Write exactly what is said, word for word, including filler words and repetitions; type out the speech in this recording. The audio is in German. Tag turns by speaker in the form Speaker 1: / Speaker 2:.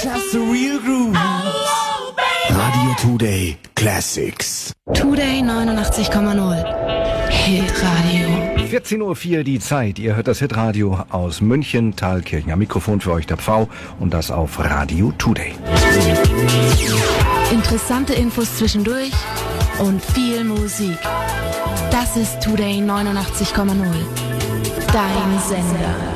Speaker 1: Just a real groove. Radio Today Classics.
Speaker 2: Today neunundachtzig Komma null. Hitradio.
Speaker 3: vierzehn Uhr vier die Zeit. Ihr hört das Hitradio aus München, Thalkirchen. Am Mikrofon für euch der Pfau und das auf Radio Today.
Speaker 2: Interessante Infos zwischendurch und viel Musik. Das ist Today neunundachtzig Komma null. Dein Sender.